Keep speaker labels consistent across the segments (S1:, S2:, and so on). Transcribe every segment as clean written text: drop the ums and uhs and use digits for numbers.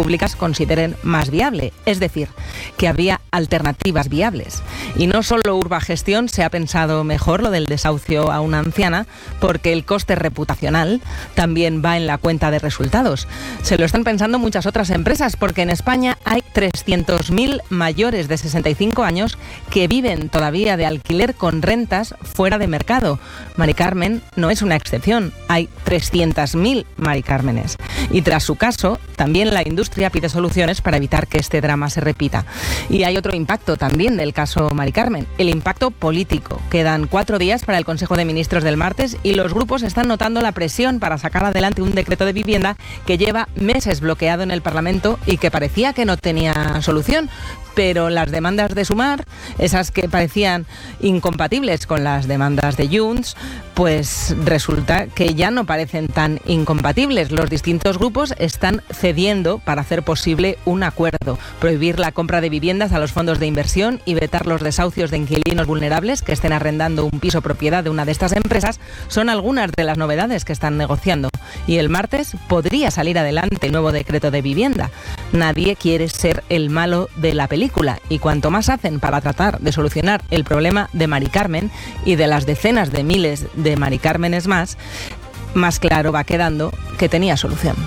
S1: públicas consideren más viable, es decir, que habría alternativas viables. Y no solo Urbagestión se ha pensado mejor lo del desahucio a una anciana, porque el coste reputacional también va en la cuenta de resultados. Se lo están pensando muchas otras empresas, porque en España hay 300.000 mayores de 65 años que viven todavía de alquiler con rentas fuera de mercado. Mari Carmen no es una excepción, hay 300.000 Mari Cármenes. Y tras su caso, también la industria pide soluciones para evitar que este drama se repita. Y hay otro impacto también del caso Mari Carmen, el impacto político. Quedan 4 días para el Consejo de Ministros del martes y los grupos están notando la presión para sacar adelante un decreto de vivienda que lleva meses bloqueado en el Parlamento y que parecía que no tenía solución. Pero las demandas de Sumar, esas que parecían incompatibles con las demandas de Junts, pues resulta que ya no parecen tan incompatibles. Los distintos grupos están cediendo para hacer posible un acuerdo. Prohibir la compra de viviendas a los fondos de inversión y vetar los desahucios de inquilinos vulnerables que estén arrendando un piso propiedad de una de estas empresas son algunas de las novedades que están negociando. Y el martes podría salir adelante el nuevo decreto de vivienda. Nadie quiere ser el malo de la película y cuanto más hacen para tratar de solucionar el problema de Mari Carmen y de las decenas de miles de Mari Cármenes más claro va quedando que tenía solución.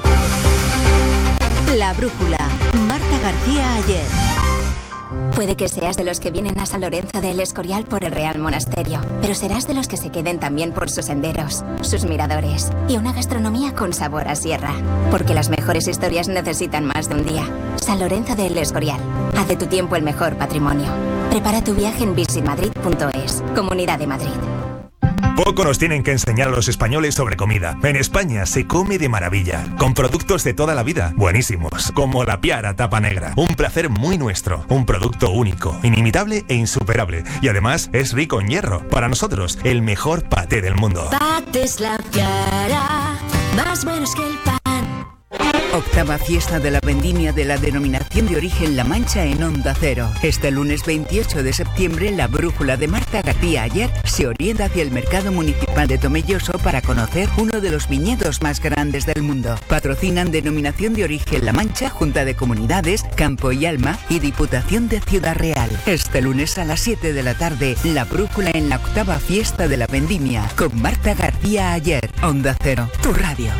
S2: La brújula. Marta García Ayer.
S3: Puede que seas de los que vienen a San Lorenzo del Escorial por el Real Monasterio, pero serás de los que se queden también por sus senderos, sus miradores y una gastronomía con sabor a sierra. Porque las mejores historias necesitan más de un día. San Lorenzo del Escorial. Haz de tu tiempo el mejor patrimonio. Prepara tu viaje en visitmadrid.es. Comunidad de Madrid.
S4: Poco nos tienen que enseñar a los españoles sobre comida. En España se come de maravilla, con productos de toda la vida, buenísimos, como la Piara Tapa Negra. Un placer muy nuestro, un producto único, inimitable e insuperable. Y además es rico en hierro. Para nosotros, el mejor paté del mundo.
S5: Patés La Piara, más buenos que el pan.
S6: Octava fiesta de la vendimia de la denominación de origen La Mancha en Onda Cero. Este lunes 28 de septiembre, la brújula de Marta García Ayer se orienta hacia el mercado municipal de Tomelloso para conocer uno de los viñedos más grandes del mundo. Patrocinan denominación de origen La Mancha, Junta de Comunidades, Campo y Alma y Diputación de Ciudad Real. Este lunes a las 7 de la tarde, la brújula en la octava fiesta de la vendimia con Marta García Ayer. Onda Cero, tu radio.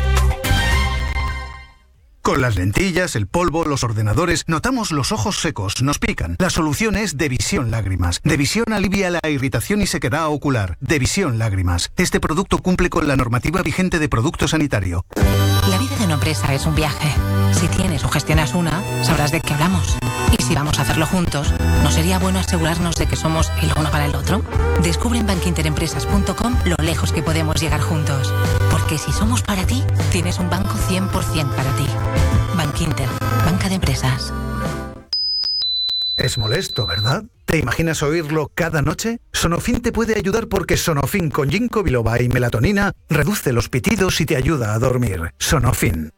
S7: Con las lentillas, el polvo, los ordenadores, notamos los ojos secos, nos pican. La solución es Devisión Lágrimas. Devisión alivia la irritación y sequedad ocular. Devisión Lágrimas. Este producto cumple con la normativa vigente de producto sanitario.
S8: La vida de una empresa es un viaje. Si tienes o gestionas una, sabrás de qué hablamos. Y si vamos a hacerlo juntos, ¿no sería bueno asegurarnos de que somos el uno para el otro? Descubre en bankinterempresas.com lo lejos que podemos llegar juntos. Porque si somos para ti, tienes un banco 100% para ti. Bankinter, banca de empresas.
S7: Es molesto, ¿verdad? ¿Te imaginas oírlo cada noche? Sonofin te puede ayudar porque Sonofin con ginkgo biloba y melatonina reduce los pitidos y te ayuda a dormir. Sonofin.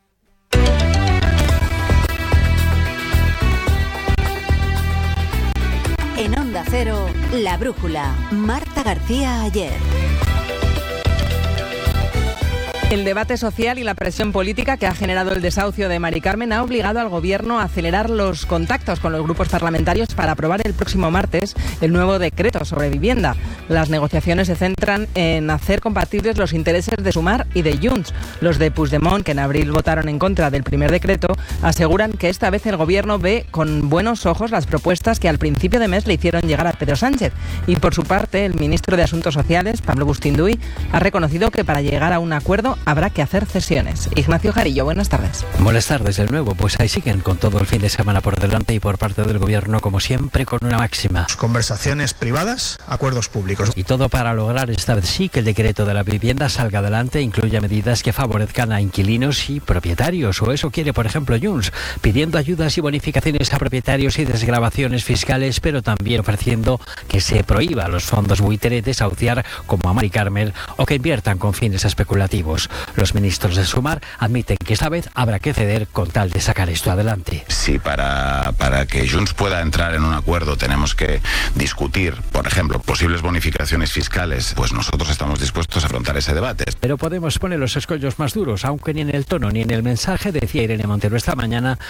S2: En Onda Cero, La Brújula. Marta García Ayer.
S1: El debate social y la presión política que ha generado el desahucio de Mari Carmen ha obligado al Gobierno a acelerar los contactos con los grupos parlamentarios para aprobar el próximo martes el nuevo decreto sobre vivienda. Las negociaciones se centran en hacer compatibles los intereses de Sumar y de Junts. Los de Puigdemont, que en abril votaron en contra del primer decreto, aseguran que esta vez el Gobierno ve con buenos ojos las propuestas que al principio de mes le hicieron llegar a Pedro Sánchez. Y por su parte, el ministro de Asuntos Sociales, Pablo Bustinduy, ha reconocido que para llegar a un acuerdo habrá que hacer cesiones. Ignacio Jarillo, buenas tardes.
S9: Buenas tardes de nuevo. Pues ahí siguen con todo el fin de semana por delante y por parte del Gobierno, como siempre, con una máxima.
S10: Conversaciones privadas, acuerdos públicos.
S9: Y todo para lograr esta vez sí que el decreto de la vivienda salga adelante e incluya medidas que favorezcan a inquilinos y propietarios. O eso quiere, por ejemplo, Junts, pidiendo ayudas y bonificaciones a propietarios y desgravaciones fiscales, pero también ofreciendo que se prohíba a los fondos buitre desahuciar como a Mari Carmen o que inviertan con fines especulativos. Los ministros de Sumar admiten que esta vez habrá que ceder con tal de sacar esto adelante.
S11: Si para que Junts pueda entrar en un acuerdo tenemos que discutir, por ejemplo, posibles bonificaciones fiscales, pues nosotros estamos dispuestos a afrontar ese debate.
S9: Pero Podemos poner los escollos más duros, aunque ni en el tono ni en el mensaje, decía Irene Montero esta mañana,